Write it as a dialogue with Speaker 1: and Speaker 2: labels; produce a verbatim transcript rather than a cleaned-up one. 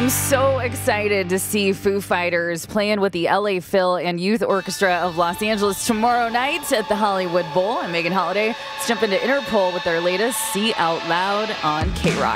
Speaker 1: I'm so excited to see Foo Fighters playing with the L A Phil and Youth Orchestra of Los Angeles tomorrow night at the Hollywood Bowl. I'm Megan Holiday. Let's jump into Interpol with their latest See Out Loud on K-Rock.